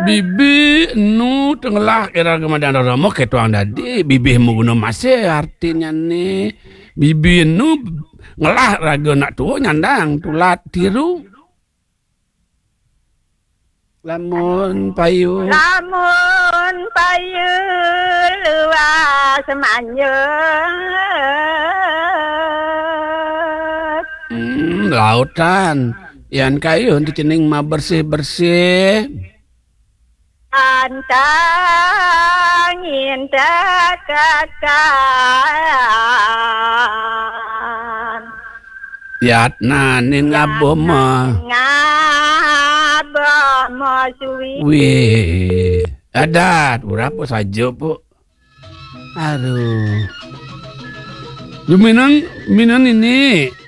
Bibi nu tenggelah kira kemudian romo ketuang dadi bibi muguno masih artinya nih bibi nu ngelah raga nak tuh nyandang tulat tiru lamun payu luas manyet lautan yan kayu di cening mah bersih antangin dekakan yatna nin ngaboma suwi wih adat berapa saja po aduh minang ini